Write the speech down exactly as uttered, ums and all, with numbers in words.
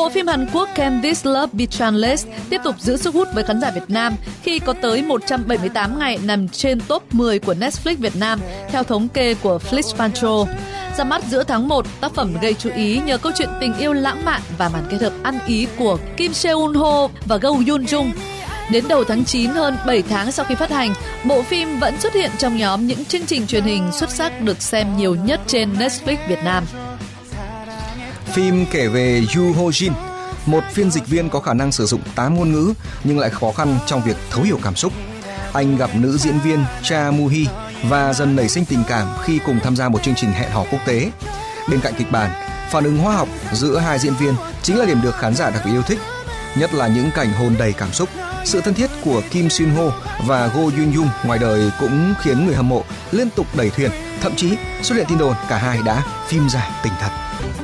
Bộ phim Hàn Quốc Can This Love Be Translate tiếp tục giữ sức hút với khán giả Việt Nam khi có tới một trăm bảy mươi tám ngày nằm trên top mười của Netflix Việt Nam theo thống kê của Flixpancho. Ra mắt giữa tháng một, tác phẩm gây chú ý nhờ câu chuyện tình yêu lãng mạn và màn kết hợp ăn ý của Kim Seun-ho và Go Yoon-jung. Đến đầu tháng chín, hơn bảy tháng sau khi phát hành, bộ phim vẫn xuất hiện trong nhóm những chương trình truyền hình xuất sắc được xem nhiều nhất trên Netflix Việt Nam. Phim kể về Yoo Ho-jin, một phiên dịch viên có khả năng sử dụng tám ngôn ngữ nhưng lại khó khăn trong việc thấu hiểu cảm xúc. Anh gặp nữ diễn viên Cha Moo-hee và dần nảy sinh tình cảm khi cùng tham gia một chương trình hẹn hò quốc tế. Bên cạnh kịch bản, phản ứng hóa học giữa hai diễn viên chính là điểm được khán giả đặc biệt yêu thích, nhất là những cảnh hôn đầy cảm xúc. Sự thân thiết của Kim Seun-ho và Go Yoon-jung ngoài đời cũng khiến người hâm mộ liên tục đẩy thuyền, thậm chí xuất hiện tin đồn cả hai đã phim giải tình thật.